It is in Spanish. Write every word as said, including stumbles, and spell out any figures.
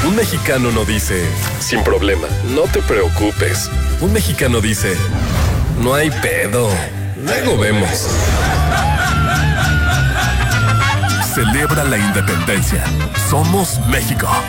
Un mexicano no dice, sin problema, no te preocupes. Un mexicano dice, no hay pedo, luego vemos. Celebra la independencia. Somos México.